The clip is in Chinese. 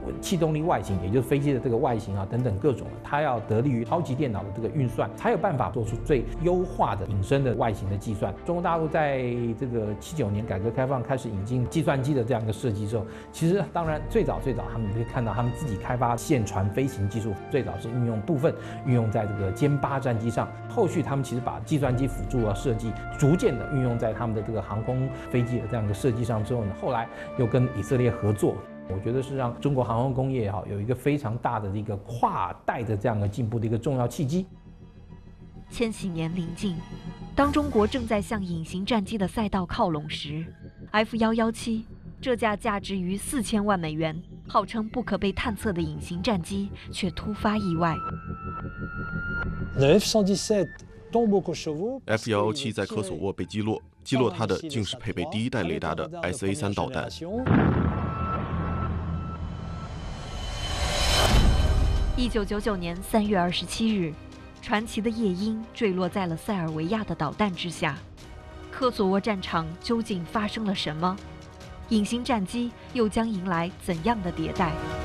气动力外形，也就是飞机的这个外形啊等等各种，它要得力于超级电脑的这个运算，才有办法做出最优化的隐身的外形的计算。中国大陆在这个79年改革开放开始引进计算机的这样一个设计之后，其实当然最早他们可以看到他们自己开发线传飞行技术，最早是部分运用在这个歼8战机上，后续他们其实把计算机辅助的设计逐渐的运用在他们的这个航空飞机的这样一个设计上之后呢，后来又跟以色列合作。我觉得是让中国航空工业有一个非常大的一个跨代的这样的进步的一个重要契机。 千禧年临近，当中国正在向隐形战机的赛道靠拢时 ，F117这架价值逾4000万美元、号称不可被探测的隐形战机却突发意外。 F117在科索沃被击落，击落它的竟是配备第一代雷达的 SA-3导弹。 1999年3月27日，传奇的夜鹰坠落在了塞尔维亚的导弹之下。科索沃战场究竟发生了什么？隐形战机又将迎来怎样的迭代？